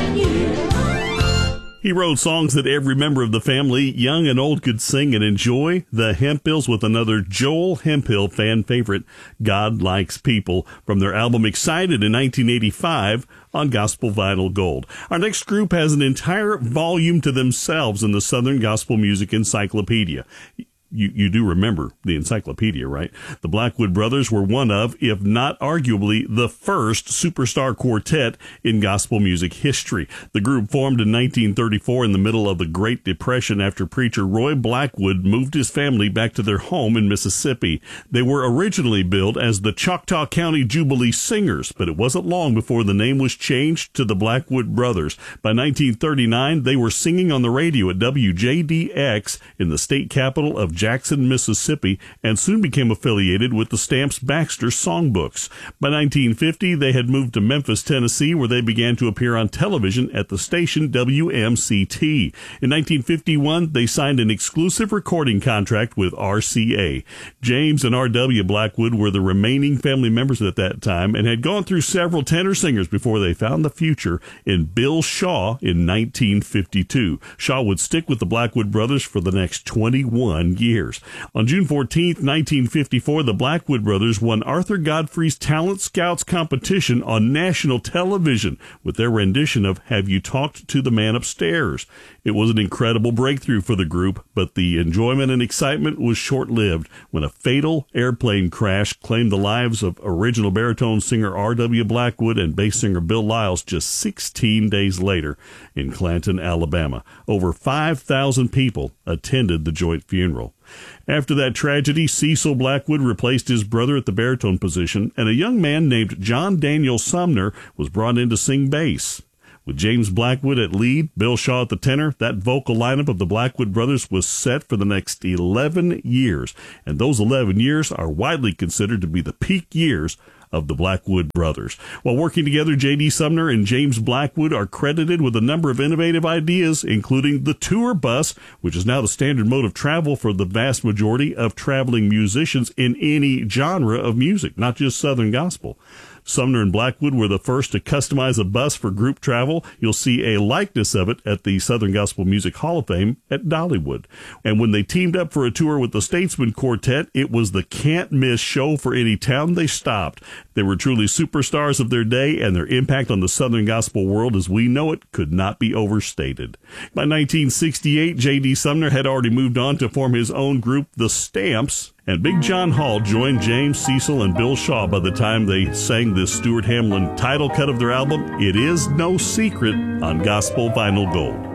He wrote songs that every member of the family, young and old, could sing and enjoy. The Hemphills with another Joel Hemphill fan favorite, God Likes People, from their album Excited in 1985 on Gospel Vinyl Gold. Our next group has an entire volume to themselves in the Southern Gospel Music Encyclopedia. You do remember the encyclopedia, right? The Blackwood Brothers were one of, if not arguably, the first superstar quartet in gospel music history. The group formed in 1934 in the middle of the Great Depression after preacher Roy Blackwood moved his family back to their home in Mississippi. They were originally billed as the Choctaw County Jubilee Singers, but it wasn't long before the name was changed to the Blackwood Brothers. By 1939, they were singing on the radio at WJDX in the state capital of Jackson, Mississippi, and soon became affiliated with the Stamps-Baxter Songbooks. By 1950, they had moved to Memphis, Tennessee, where they began to appear on television at the station WMCT. In 1951, they signed an exclusive recording contract with RCA. James and R.W. Blackwood were the remaining family members at that time and had gone through several tenor singers before they found the future in Bill Shaw in 1952. Shaw would stick with the Blackwood Brothers for the next 21 years. On June 14, 1954, the Blackwood Brothers won Arthur Godfrey's Talent Scouts competition on national television with their rendition of Have You Talked to the Man Upstairs? It was an incredible breakthrough for the group, but the enjoyment and excitement was short-lived when a fatal airplane crash claimed the lives of original baritone singer R.W. Blackwood and bass singer Bill Lyles just 16 days later in Clanton, Alabama. Over 5,000 people attended the joint funeral. After that tragedy, Cecil Blackwood replaced his brother at the baritone position, and a young man named John Daniel Sumner was brought in to sing bass. With James Blackwood at lead, Bill Shaw at the tenor, that vocal lineup of the Blackwood Brothers was set for the next 11 years, and those 11 years are widely considered to be the peak years of the Blackwood Brothers. While working together, J.D. Sumner and James Blackwood are credited with a number of innovative ideas, including the tour bus, which is now the standard mode of travel for the vast majority of traveling musicians in any genre of music, not just Southern gospel. Sumner and Blackwood were the first to customize a bus for group travel. You'll see a likeness of it at the Southern Gospel Music Hall of Fame at Dollywood. And when they teamed up for a tour with the Statesman Quartet, it was the can't-miss show for any town they stopped. They were truly superstars of their day, and their impact on the Southern gospel world as we know it could not be overstated. By 1968, J.D. Sumner had already moved on to form his own group, the Stamps, and Big John Hall joined James, Cecil, and Bill Shaw by the time they sang this Stuart Hamlin title cut of their album, It Is No Secret, on Gospel Vinyl Gold.